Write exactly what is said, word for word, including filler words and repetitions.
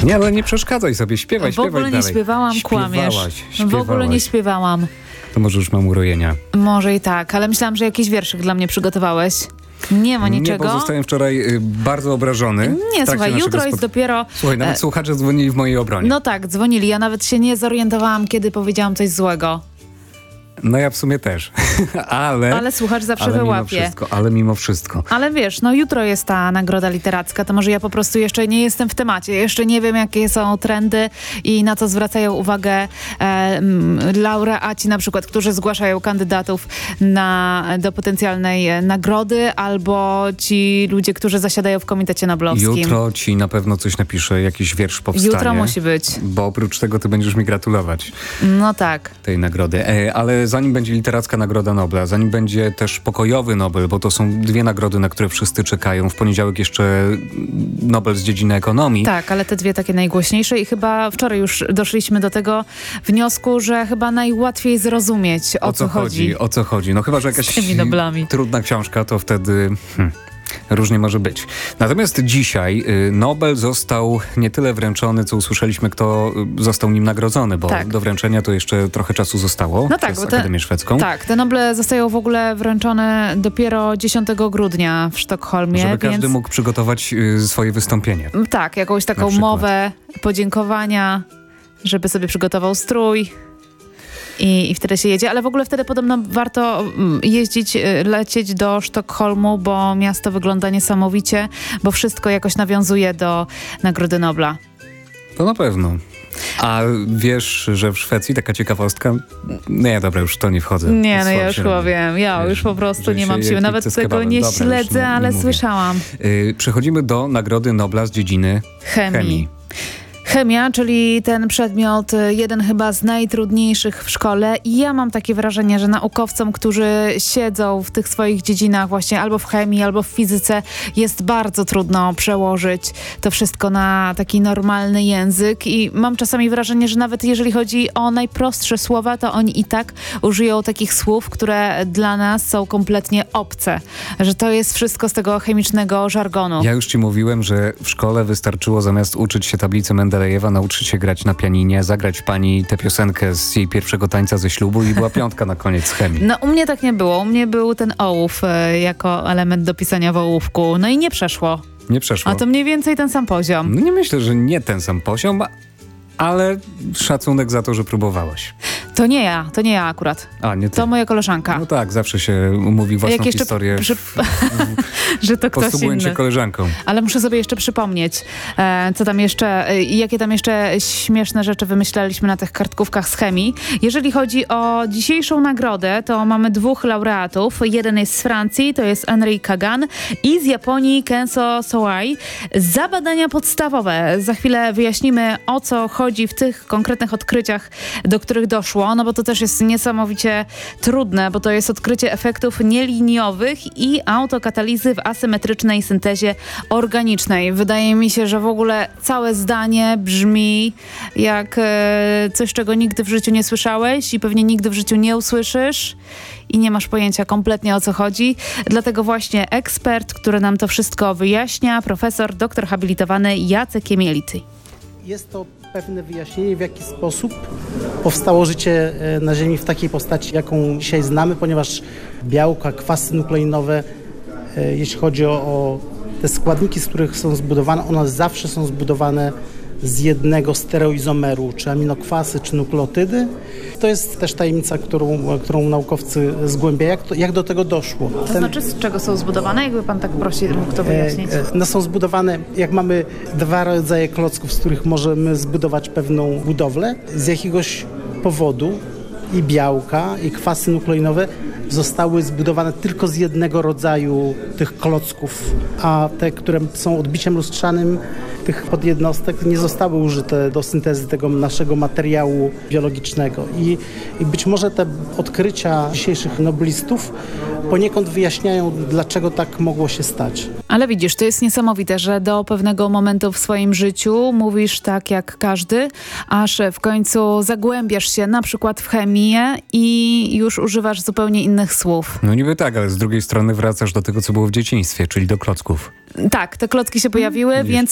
Nie, ale nie przeszkadzaj sobie, śpiewaj, W ogóle śpiewaj nie dalej. śpiewałam, kłamiesz. Śpiewałaś, W ogóle nie śpiewałam. To może już mam urojenia. Może i tak, ale myślałam, że jakiś wierszyk dla mnie przygotowałeś. Nie ma niczego. Nie, bo zostałem wczoraj y, bardzo obrażony. Nie, słuchaj, jutro jest spot... dopiero... Słuchaj, nawet e... słuchacze dzwonili w mojej obronie. No tak, dzwonili. Ja nawet się nie zorientowałam, kiedy powiedziałam coś złego. No ja w sumie też. ale... Ale słuchacz zawsze ale wyłapie. Mimo wszystko, ale mimo wszystko. Ale wiesz, no jutro jest ta nagroda literacka, to może ja po prostu jeszcze nie jestem w temacie. Jeszcze nie wiem, jakie są trendy i na co zwracają uwagę e, m, laureaci na przykład, którzy zgłaszają kandydatów na, do potencjalnej e, nagrody, albo ci ludzie, którzy zasiadają w Komitecie Noblowskim. Jutro ci na pewno coś napiszę, jakiś wiersz powstanie. Jutro musi być. Bo oprócz tego ty będziesz mi gratulować. No tak. Tej nagrody. E, ale zanim będzie Literacka Nagroda Nobla, zanim będzie też Pokojowy Nobel, bo to są dwie nagrody, na które wszyscy czekają. W poniedziałek jeszcze Nobel z dziedziny ekonomii. Tak, ale te dwie takie najgłośniejsze i chyba wczoraj już doszliśmy do tego wniosku, że chyba najłatwiej zrozumieć, o, O co chodzi? O co chodzi? No chyba, że jakaś z tymi Noblami. Trudna książka, to wtedy... Hmm. Różnie może być. Natomiast dzisiaj y, Nobel został nie tyle wręczony, co usłyszeliśmy, kto y, został nim nagrodzony, bo tak. do wręczenia to jeszcze trochę czasu zostało no tak, przez bo te, Akademię Szwedzką. Tak, te Noble zostają w ogóle wręczone dopiero dziesiątego grudnia w Sztokholmie. Żeby więc... każdy mógł przygotować y, swoje wystąpienie. Tak, jakąś taką mowę podziękowania, żeby sobie przygotował strój. I, I wtedy się jedzie, ale w ogóle wtedy podobno warto jeździć, lecieć do Sztokholmu, bo miasto wygląda niesamowicie, bo wszystko jakoś nawiązuje do Nagrody Nobla. To na pewno. A wiesz, że w Szwecji taka ciekawostka... Nie, dobra, już w to nie wchodzę. Nie, no ja już chyba wiem. Ja wiesz, już po prostu nie mam siły. Nawet tego nie dobra, śledzę, nie, ale nie słyszałam. Yy, przechodzimy do Nagrody Nobla z dziedziny chemii. chemii. Chemia, czyli ten przedmiot, jeden chyba z najtrudniejszych w szkole i ja mam takie wrażenie, że naukowcom, którzy siedzą w tych swoich dziedzinach właśnie albo w chemii, albo w fizyce, jest bardzo trudno przełożyć to wszystko na taki normalny język i mam czasami wrażenie, że nawet jeżeli chodzi o najprostsze słowa, to oni i tak użyją takich słów, które dla nas są kompletnie obce, że to jest wszystko z tego chemicznego żargonu. Ja już ci mówiłem, że w szkole wystarczyło zamiast uczyć się tablicy Mendelejewa, nauczyć się grać na pianinie, zagrać pani tę piosenkę z jej pierwszego tańca ze ślubu i była piątka na koniec z chemii. No u mnie tak nie było. U mnie był ten ołów e, jako element do pisania w ołówku. No i nie przeszło. Nie przeszło. A to mniej więcej ten sam poziom. No nie myślę, że nie ten sam poziom, ale szacunek za to, że próbowałaś. To nie ja, to nie ja akurat. A, nie ty. To moja koleżanka. No tak, zawsze się mówi własną Jak jeszcze historię. Przy... że to ktoś inny. Się koleżanką. Ale muszę sobie jeszcze przypomnieć, e, co tam jeszcze, e, jakie tam jeszcze śmieszne rzeczy wymyślaliśmy na tych kartkówkach z chemii. Jeżeli chodzi o dzisiejszą nagrodę, to mamy dwóch laureatów. Jeden jest z Francji, to jest Henri Kagan i z Japonii Kenzo Sawai za badania podstawowe. Za chwilę wyjaśnimy, o co chodzi w tych konkretnych odkryciach, do których doszło, no bo to też jest niesamowicie trudne, bo to jest odkrycie efektów nieliniowych i autokatalizy w asymetrycznej syntezie organicznej. Wydaje mi się, że w ogóle całe zdanie brzmi jak e, coś, czego nigdy w życiu nie słyszałeś i pewnie nigdy w życiu nie usłyszysz i nie masz pojęcia kompletnie, o co chodzi. Dlatego właśnie ekspert, który nam to wszystko wyjaśnia, profesor, doktor habilitowany Jacek Jemielity. Jest to pewne wyjaśnienie, w jaki sposób powstało życie na Ziemi w takiej postaci, jaką dzisiaj znamy, ponieważ białka, kwasy nukleinowe, jeśli chodzi o, o te składniki, z których są zbudowane, one zawsze są zbudowane z jednego stereoizomeru, czy aminokwasy, czy nukleotydy. To jest też tajemnica, którą, którą naukowcy zgłębiają. Jak, to, jak do tego doszło? To Ten, znaczy, z czego są zbudowane? Jakby pan tak prosił, mógł to wyjaśnić? E, no są zbudowane, jak mamy dwa rodzaje klocków, z których możemy zbudować pewną budowlę, z jakiegoś powodu i białka, i kwasy nukleinowe zostały zbudowane tylko z jednego rodzaju tych klocków, a te, które są odbiciem lustrzanym tych podjednostek, nie zostały użyte do syntezy tego naszego materiału biologicznego. I, i być może te odkrycia dzisiejszych noblistów poniekąd wyjaśniają, dlaczego tak mogło się stać. Ale widzisz, to jest niesamowite, że do pewnego momentu w swoim życiu mówisz tak jak każdy, aż w końcu zagłębiasz się na przykład w chemię i już używasz zupełnie innych słów. No niby tak, ale z drugiej strony wracasz do tego, co było w dzieciństwie, czyli do klocków. Tak, te klocki się pojawiły, Widzisz. więc